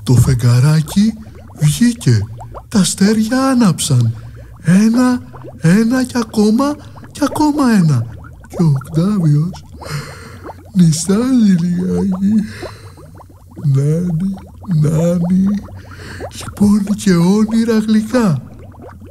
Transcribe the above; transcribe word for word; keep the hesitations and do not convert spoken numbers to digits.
Το φεγγαράκι βγήκε. Τα αστέρια άναψαν. Ένα, ένα και ακόμα και ακόμα ένα. Και ο Οκτάβιος νιστάζει λιγάκι. Νάνι, νάνι. Λοιπόν και όνειρα γλυκά.